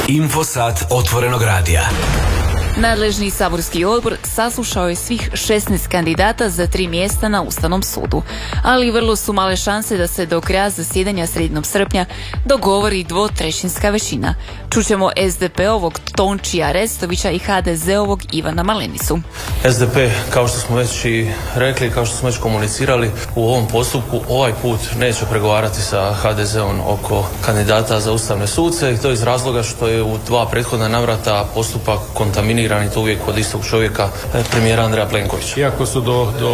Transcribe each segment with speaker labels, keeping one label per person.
Speaker 1: Infosat otvorenog radija.
Speaker 2: Nadležni saborski odbor saslušao je svih 16 kandidata za 3 mjesta na Ustavnom sudu, ali vrlo su male šanse da se do kraja zasjedanja sredinom srpnja dogovori dvotrećinska većina. Čućemo SDP-ovog Tončija Restovića i HDZ-ovog Ivana Malenicu.
Speaker 3: SDP, kao što smo već i rekli, kao što smo već komunicirali u ovom postupku, ovaj put neće pregovarati sa HDZ-om oko kandidata za ustavne suce, i to iz razloga što je u 2 prethodna navrata postupak kontaminiran i to uvijek od istog čovjeka, premijera Andreja Plenkovića.
Speaker 4: Iako su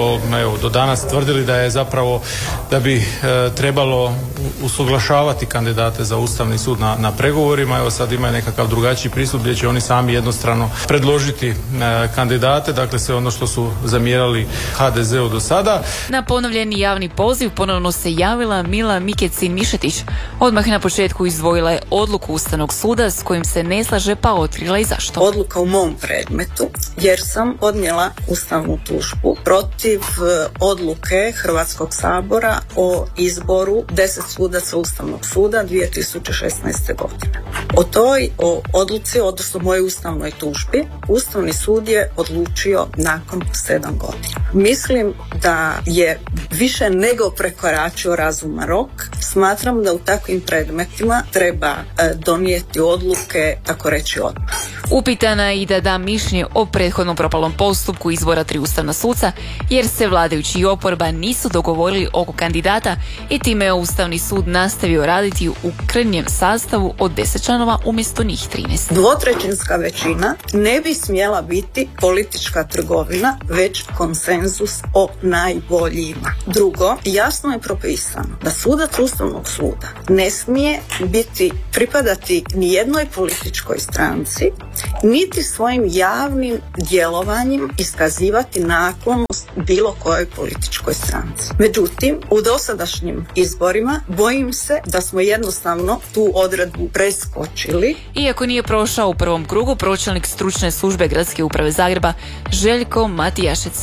Speaker 4: do danas tvrdili da je zapravo da bi trebalo usuglašavati kandidate za Ustavni sud na pregovorima, evo sad imaju nekakav drugačiji pristup gdje će oni sami jednostrano predložiti kandidate, dakle sve ono što su zamjerali HDZ-u do sada.
Speaker 2: Na ponovljeni javni poziv ponovno se javila Mila Mikecin-Mišetić. Odmah na početku izdvojila je odluku Ustavnog suda s kojim se ne slaže, pa otkrila i zašto.
Speaker 5: Odluka u mom predmetu, jer sam podnijela ustavnu tužbu protiv odluke Hrvatskog sabora o izboru 10 sudaca Ustavnog suda 2016. godine. O toj odluci, odnosno mojoj ustavnoj tužbi, Ustavni sud je odlučio nakon 7 godina. Mislim da je više nego prekoračio razuma rok. Smatram da u takvim predmetima treba donijeti odluke, tako reći, odmah.
Speaker 2: Upitana je i da da mišljenje o prethodnom propalom postupku izbora 3 ustavna suca, jer se vladajući i oporba nisu dogovorili oko kandidata i time je Ustavni sud nastavio raditi u krnjem sastavu od 10 članova umjesto njih 13.
Speaker 5: Dvotrećinska većina ne bi smjela biti politička trgovina, već konsenzus o najboljima. Drugo, jasno je propisano da sudac Ustavnog suda ne smije pripadati ni jednoj političkoj stranci, niti svojim javnim djelovanjem iskazivati naklonost bilo kojoj političkoj stranci. Međutim, u dosadašnjim izborima bojim se da smo jednostavno tu odredbu preskočili.
Speaker 2: Iako nije prošao u prvom krugu, pročelnik stručne službe Gradske uprave Zagreba Željko Matijašec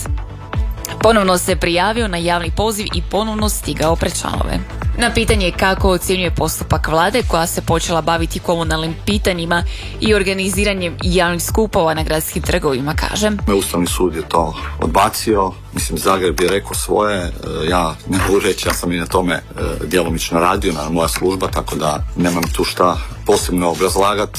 Speaker 2: ponovno se prijavio na javni poziv i ponovno stigao pred članove. Na pitanje kako ocjenjuje postupak vlade koja se počela baviti komunalnim pitanjima i organiziranjem javnih skupova na gradskim trgovima, kaže:
Speaker 6: Ustavni sud je to odbacio. Mislim, Zagreb je rekao svoje, ja ne mogu reći, ja sam i na tome djelomično radio, na moja služba, tako da nemam tu šta posebno obrazlagati.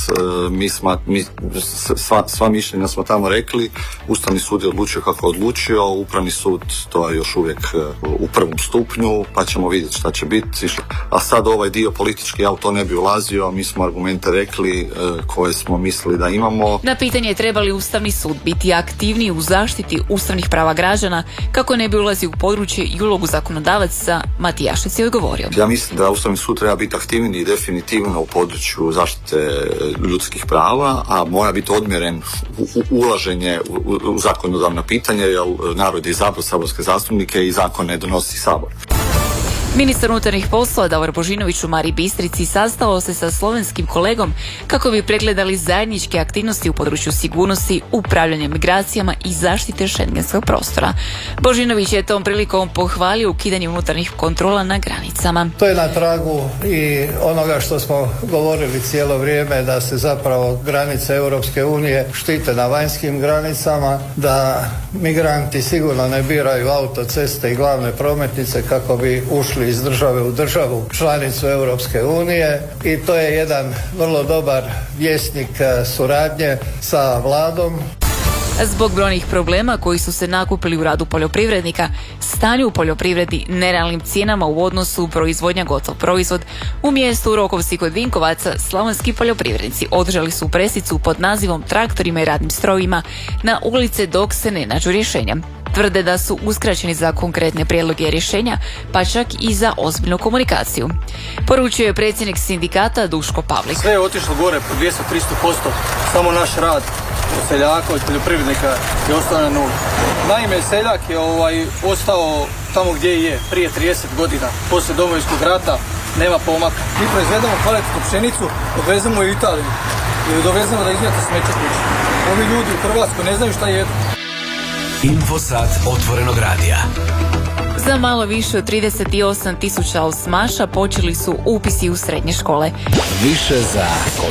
Speaker 6: Sva mišljenja smo tamo rekli, Ustavni sud je odlučio kako je odlučio, Upravni sud to je još uvijek u prvom stupnju, pa ćemo vidjeti šta će biti. A sad ovaj dio politički, ja u to ne bi ulazio, mi smo argumente rekli koje smo mislili da imamo.
Speaker 2: Na pitanje treba li Ustavni sud biti aktivniji u zaštiti ustavnih prava građana kako ne bi ulazio u područje i ulogu zakonodavaca, Matijašec je odgovorio:
Speaker 6: Ja mislim da Ustavni sud treba biti aktivniji definitivno u području zaštite ljudskih prava, a mora biti odmjeren ulaženje u zakonodavna pitanja, jer narod je izabrao saborske zastupnike i zakon ne donosi Sabor.
Speaker 2: Ministar unutarnjih poslova Davor Božinović u Mariji Bistrici sastao se sa slovenskim kolegom kako bi pregledali zajedničke aktivnosti u području sigurnosti, upravljanja migracijama i zaštite šengenskog prostora. Božinović je tom prilikom pohvalio ukidanje unutarnjih kontrola na granicama.
Speaker 7: To je na tragu i onoga što smo govorili cijelo vrijeme, da se zapravo granice Europske unije štite na vanjskim granicama, da migranti sigurno ne biraju autoceste i glavne prometnice kako bi ušli iz države u državu članicu Europske unije, i to je jedan vrlo dobar vjesnik suradnje sa vladom.
Speaker 2: Zbog brojnih problema koji su se nakupili u radu poljoprivrednika, stanju u poljoprivredi, nerealnim cijenama u odnosu proizvodnja gotov proizvod, u mjestu Rokovci kod Vinkovaca slavonski poljoprivrednici održali su presicu pod nazivom Traktorima i radnim strojevima na ulice dok se ne nađu rješenja. Tvrde da su uskraćeni za konkretne prijedloge rješenja, pa čak i za ozbiljnu komunikaciju. Poručio je predsjednik sindikata Duško Pavlik.
Speaker 8: Sve je otišlo gore po 200-300%, samo naš rad od seljaka, od poljoprivrednika je ostao na nuli. Naime, seljak je ostao tamo gdje je prije 30 godina, poslije Domovinskog rata, nema pomaka. Mi proizvedemo kvalitetnu pšenicu, odvezemo u Italiju i dovezemo da izmijete smeće kuće. Ovi ljudi u Hrvatskoj ne znaju šta jedu.
Speaker 1: Infosat otvorenog radija.
Speaker 2: Za malo više od 38.000 osmaša počeli su upisi u srednje škole.
Speaker 1: Više za